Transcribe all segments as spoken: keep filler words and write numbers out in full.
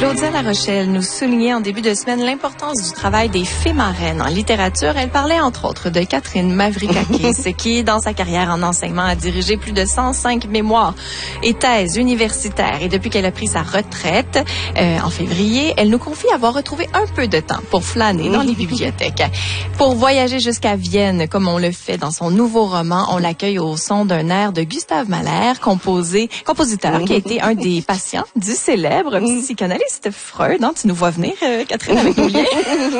Claudia La Rochelle nous soulignait en début de semaine l'importance du travail des fées marraines en littérature. Elle parlait entre autres de Catherine Mavrikakis qui, dans sa carrière en enseignement, a dirigé plus de cent cinq mémoires et thèses universitaires. Et depuis qu'elle a pris sa retraite euh, en février, elle nous confie avoir retrouvé un peu de temps pour flâner dans les bibliothèques. Pour voyager jusqu'à Vienne, comme on le fait dans son nouveau roman, on l'accueille au son d'un air de Gustave Mahler, composé, compositeur qui a été un des patients du célèbre psychanalyste Freud. Hein, tu nous vois venir, euh, Catherine, avec nos liens.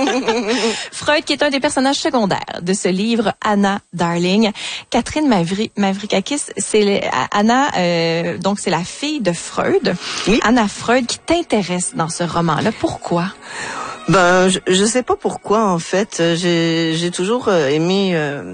Freud, qui est un des personnages secondaires de ce livre, Anna Darling. Catherine Mavri- Mavrikakis, c'est Anna, euh, donc c'est la fille de Freud. Oui. Anna Freud, qui t'intéresse dans ce roman-là. Pourquoi? Ben, je, je sais pas pourquoi, en fait. J'ai, j'ai toujours aimé. Euh,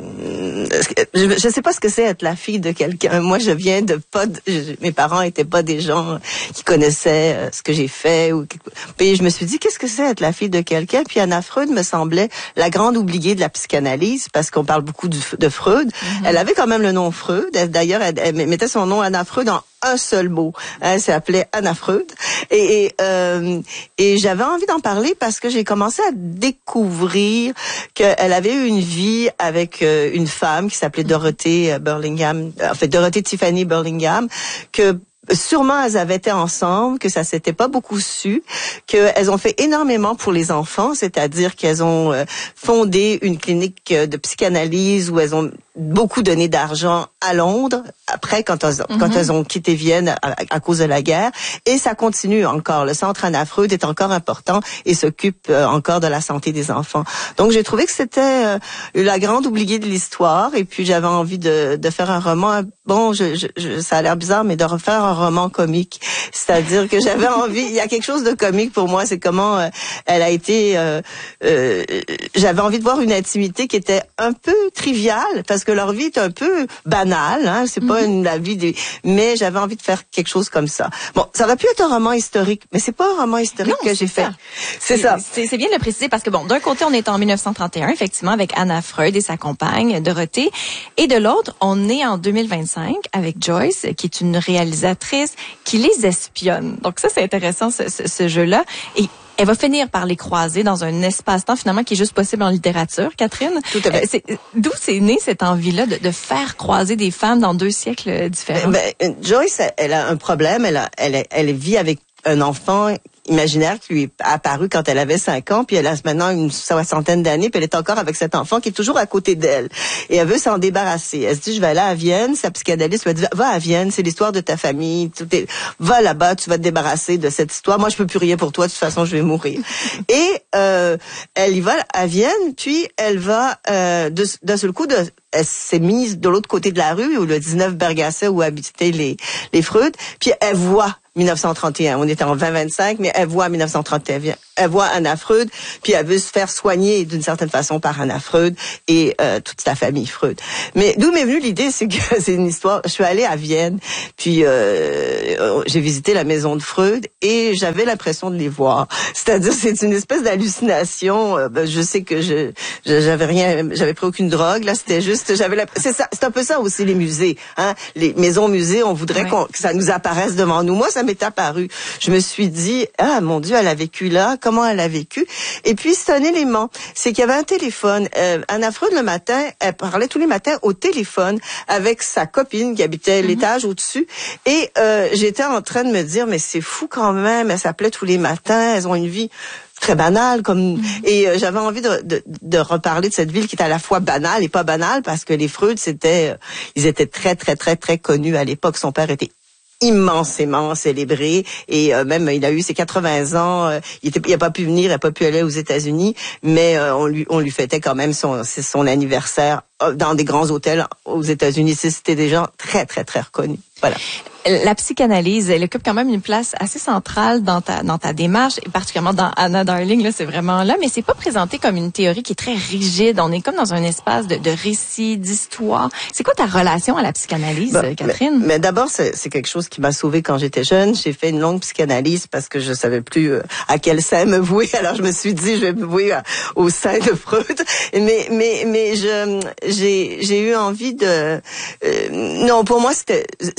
je, je sais pas ce que c'est être la fille de quelqu'un. Moi, je viens de pas. De, je, mes parents étaient pas des gens qui connaissaient euh, ce que j'ai fait. Ou, puis je me suis dit, qu'est-ce que c'est être la fille de quelqu'un? Puis Anna Freud me semblait la grande oubliée de la psychanalyse, parce qu'on parle beaucoup de, de Freud. Mm-hmm. Elle avait quand même le nom Freud. D'ailleurs, elle, elle mettait son nom Anna Freud en un seul mot. Elle s'appelait Anna Freud. Et, et, euh, et j'avais envie d'en parler parce que j'ai commencé à découvrir qu'elle avait eu une vie avec euh, une femme qui s'appelait Dorothée Burlingham, en fait Dorothée Tiffany Burlingham, que sûrement elles avaient été ensemble, que ça s'était pas beaucoup su, qu'elles ont fait énormément pour les enfants, c'est-à-dire qu'elles ont euh, fondé une clinique de psychanalyse où elles ont beaucoup donné d'argent à Londres, après, quand elles, mm-hmm. quand elles ont quitté Vienne à, à cause de la guerre. Et ça continue encore. Le centre Anna Freud est encore important et s'occupe euh, encore de la santé des enfants. Donc, j'ai trouvé que c'était euh, la grande oubliée de l'histoire. Et puis, j'avais envie de, de faire un roman. Bon, je, je, je, ça a l'air bizarre, mais de refaire un roman comique. C'est-à-dire que j'avais envie... Il y a quelque chose de comique pour moi. C'est comment euh, elle a été... Euh, euh, j'avais envie de voir une intimité qui était un peu triviale, parce que que leur vie est un peu banale, hein, c'est pas une, la vie des, mais j'avais envie de faire quelque chose comme ça. Bon, ça aurait pu être un roman historique, mais c'est pas un roman historique non, que j'ai fait. C'est, c'est ça. C'est, c'est bien de le préciser parce que bon, d'un côté, on est en dix-neuf cent trente et un, effectivement, avec Anna Freud et sa compagne, Dorothée, et de l'autre, on est en deux mille vingt-cinq avec Joyce, qui est une réalisatrice qui les espionne. Donc ça, c'est intéressant, ce, ce, ce jeu-là. Et elle va finir par les croiser dans un espace-temps finalement qui est juste possible en littérature, Catherine. Tout à fait. Euh, c'est, d'où c'est né cette envie-là de, de faire croiser des femmes dans deux siècles différents? Ben, ben, Joyce, elle a un problème. Elle a, elle, elle vit avec un enfant imaginaire qui lui est apparu quand elle avait cinq ans, puis elle a maintenant une soixantaine d'années, puis elle est encore avec cet enfant qui est toujours à côté d'elle. Et elle veut s'en débarrasser. Elle se dit, je vais aller à Vienne. Sa psychanalyste lui a dit, va à Vienne, c'est l'histoire de ta famille. Tout est... Va là-bas, tu vas te débarrasser de cette histoire. Moi, je peux plus rien pour toi. De toute façon, je vais mourir. Et euh, elle y va à Vienne, puis elle va euh, de, d'un seul coup, de, elle s'est mise de l'autre côté de la rue, où le dix-neuf Bergassa, où habitaient les, les Freud, puis elle voit dix-neuf cent trente et un. On était en vingt vingt-cinq, mais elle voit dix-neuf cent trente et un. Elle voit Anna Freud, puis elle veut se faire soigner d'une certaine façon par Anna Freud et euh, toute sa famille Freud. Mais d'où m'est venue l'idée, c'est que c'est une histoire. Je suis allée à Vienne, puis euh, j'ai visité la maison de Freud et j'avais l'impression de les voir. C'est-à-dire, c'est une espèce d'hallucination. Euh, ben, je sais que je, je j'avais rien, j'avais pris aucune drogue. Là, c'était juste, j'avais la, c'est ça, c'est un peu ça aussi les musées, hein. Les maisons musées, on voudrait oui. qu'on, que ça nous apparaisse devant nous. Moi, ça m'est apparu. Je me suis dit, ah mon Dieu, elle a vécu là. Comment elle a vécu. Et puis, c'est un élément. C'est qu'il y avait un téléphone. Euh, Anna Freud, le matin, elle parlait tous les matins au téléphone avec sa copine qui habitait mm-hmm. l'étage au-dessus. Et euh, j'étais en train de me dire, mais c'est fou quand même. Elle s'appelait tous les matins. Elles ont une vie très banale. comme mm-hmm. Et euh, j'avais envie de, de, de reparler de cette ville qui est à la fois banale et pas banale, parce que les Freud, c'était, euh, ils étaient très, très, très, très connus à l'époque. Son père était immensément célébré et euh, même il a eu ses quatre-vingts ans, euh, il était il a pas pu venir, il a pas pu aller aux États-Unis, mais euh, on lui on lui fêtait quand même son c'est son anniversaire euh, dans des grands hôtels aux États-Unis. C'était des gens très très très reconnus. Voilà. La psychanalyse, elle occupe quand même une place assez centrale dans ta dans ta démarche, et particulièrement dans Anna Darling, là, c'est vraiment là, mais c'est pas présenté comme une théorie qui est très rigide. On est comme dans un espace de, de récit, d'histoire. C'est quoi ta relation à la psychanalyse, ben, Catherine? Mais, mais d'abord, c'est, c'est quelque chose qui m'a sauvée quand j'étais jeune. J'ai fait une longue psychanalyse parce que je savais plus euh, à quel sein me vouer. Alors je me suis dit, je vais me vouer à, au sein de Freud. Mais mais mais je j'ai j'ai eu envie de euh, non, pour moi c'était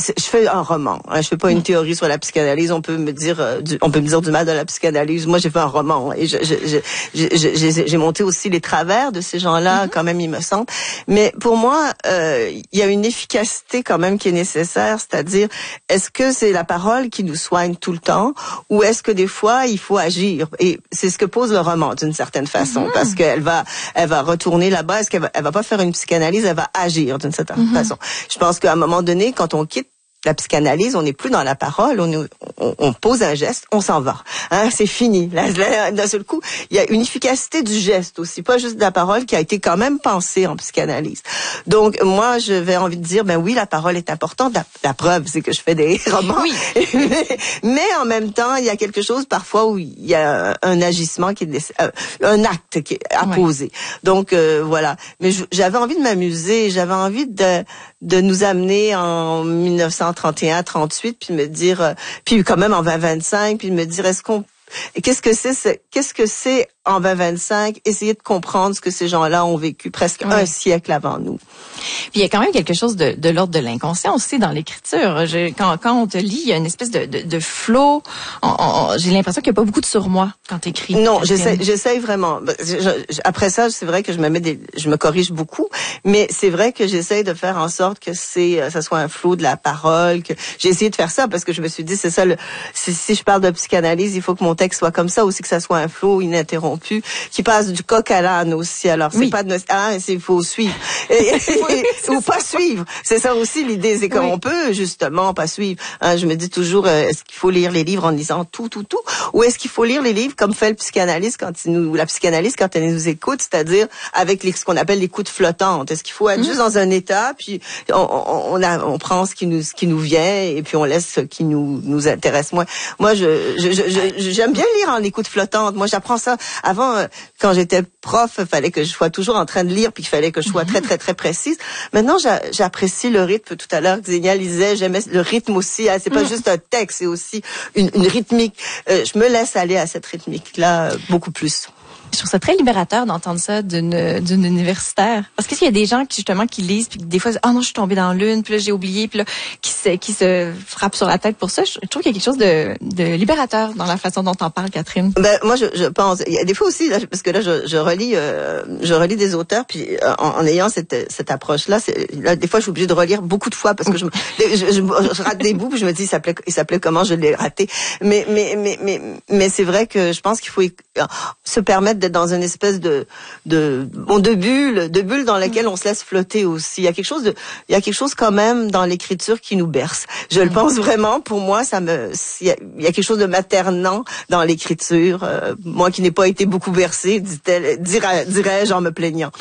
je fais un roman. Hein, je fais pas une théorie sur la psychanalyse. On peut me dire, euh, du, on peut me dire du mal de la psychanalyse. Moi, j'ai fait un roman et je, je, je, je, je, j'ai monté aussi les travers de ces gens-là, mm-hmm. quand même, il me semble. Mais pour moi, euh, il y a une efficacité quand même qui est nécessaire, c'est-à-dire, est-ce que c'est la parole qui nous soigne tout le temps, ou est-ce que des fois il faut agir? Et c'est ce que pose le roman d'une certaine façon, mm-hmm. parce qu'elle va, elle va retourner là-bas. Est-ce qu'elle va, elle va pas faire une psychanalyse, elle va agir d'une certaine mm-hmm. façon. Je pense qu'à un moment donné, quand on quitte la psychanalyse, on n'est plus dans la parole, on, on, on pose un geste, on s'en va. Hein, c'est fini. Là, là, d'un seul coup, il y a une efficacité du geste aussi, pas juste de la parole qui a été quand même pensée en psychanalyse. Donc, moi, je vais envie de dire, ben oui, la parole est importante. La, la preuve, c'est que je fais des romans. Oui. mais, mais en même temps, il y a quelque chose parfois où il y a un agissement qui est euh, un acte qui est à ouais. poser. Donc, euh, voilà. Mais j'avais envie de m'amuser, j'avais envie de de nous amener en mille neuf cent trente et un trente-huit, puis me dire, euh, puis quand même en vingt vingt-cinq, puis me dire, est-ce qu'on, qu'est-ce que c'est, c'est qu'est-ce que c'est en vingt vingt-cinq, essayer de comprendre ce que ces gens-là ont vécu presque oui. un siècle avant nous. Puis il y a quand même quelque chose de, de l'ordre de l'inconscient aussi dans l'écriture. Je, quand, quand on te lit, il y a une espèce de, de, de flow. On, on, j'ai l'impression qu'il n'y a pas beaucoup de surmoi quand tu écris. Non, j'essaie, j'essaie vraiment. Je, je, après ça, c'est vrai que je me mets des, je me corrige beaucoup, mais c'est vrai que j'essaie de faire en sorte que c'est, ça soit un flow de la parole. Que j'ai essayé de faire ça parce que je me suis dit, c'est ça. Le, si, si je parle de psychanalyse, il faut que mon texte soit comme ça aussi, que ça soit un flow ininterrompu, qui passe du coq à l'âne aussi. Alors c'est oui. pas de, ah, c'est il faut suivre. Et, oui, ou pas ça. Suivre. C'est ça aussi l'idée, c'est qu'on oui. peut justement pas suivre. Hein, je me dis toujours, euh, est-ce qu'il faut lire les livres en lisant tout, tout, tout, ou est-ce qu'il faut lire les livres comme fait le psychanalyste quand il nous, la psychanalyste quand elle nous écoute, c'est-à-dire avec les, ce qu'on appelle l'écoute flottante. Est-ce qu'il faut être mmh. juste dans un état, puis on, on, on, a, on prend ce qui nous, ce qui nous vient, et puis on laisse ce qui nous, nous intéresse moins. Moi, je, je, je, je j'aime bien lire en écoute flottante. Moi, j'apprends ça. Avant, euh, quand j'étais prof, il fallait que je sois toujours en train de lire, puis qu'il fallait que je sois mmh. très, très, très précise. Maintenant, j'a, j'apprécie le rythme. Tout à l'heure, Xenia lisait, j'aimais le rythme aussi. Hein, c'est pas mmh. juste un texte, c'est aussi une, une rythmique. Euh, je me laisse aller à cette rythmique-là euh, beaucoup plus. Je trouve ça très libérateur d'entendre ça d'une d'une universitaire. Parce qu'il y a des gens qui justement qui lisent puis des fois ah oh non je suis tombée dans l'une puis là j'ai oublié puis là qui se qui se frappent sur la tête pour ça. Je trouve qu'il y a quelque chose de de libérateur dans la façon dont t'en parles, Catherine. Ben moi je je pense il y a des fois aussi là, parce que là je je relis euh, je relis des auteurs puis euh, en, en ayant cette cette approche là, c'est, là des fois je suis obligée de relire beaucoup de fois parce que je je, je, je, je rate des bouts puis je me dis il s'appelait il s'appelait comment je l'ai raté. Mais mais mais mais mais c'est vrai que je pense qu'il faut se permettre d'être dans une espèce de de bon de bulle, de bulle dans laquelle on se laisse flotter aussi. Il y a quelque chose de il y a quelque chose quand même dans l'écriture qui nous berce. Je le pense vraiment. Pour moi, ça me il y a, il y a quelque chose de maternant dans l'écriture. Euh, moi qui n'ai pas été beaucoup bercée, dit-elle, dirais, dirais-je en me plaignant.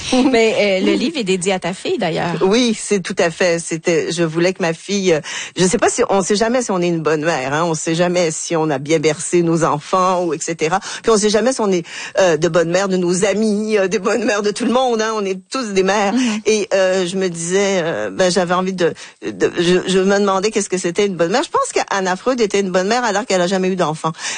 Mais euh, le livre est dédié à ta fille d'ailleurs. Oui, c'est tout à fait. C'était je voulais que ma fille. Euh, je sais pas si on sait jamais si on est une bonne mère. Hein, on sait jamais si on a bien bercé nos enfants ou et cetera. Puis on sait jamais si on est euh, de bonnes mères de nos amis, euh, des bonnes mères de tout le monde. Hein, on est tous des mères. Mm-hmm. Et euh, je me disais, euh, ben j'avais envie de. de je, je me demandais qu'est-ce que c'était une bonne mère. Je pense qu'Anna Freud était une bonne mère alors qu'elle a jamais eu d'enfant.